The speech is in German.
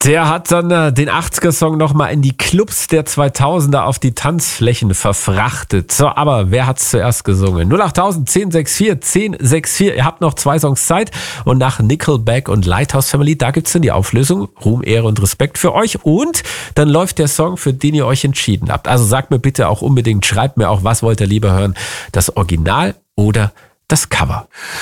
Der hat dann den 80er-Song nochmal in die Clubs der 2000er auf die Tanzflächen verfrachtet. So, aber wer hat's zuerst gesungen? 08000 1064 1064. Ihr habt noch 2 Songs Zeit und nach Nickelback und Lighthouse Family, da gibt's dann die Auflösung. Ruhm, Ehre und Respekt für euch. Und dann läuft der Song, für den ihr euch entschieden habt. Also sagt mir bitte auch unbedingt, schreibt mir auch, was wollt ihr lieber hören? Das Original oder das Cover?